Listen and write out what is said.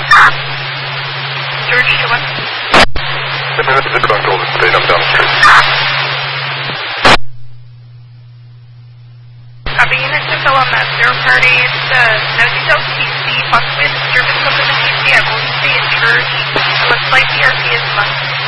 George to what? Copy, unit to fill on that 0 party. It's no details PC, possibly a disturbance of the PC. I will see in church. It looks like the RP is month.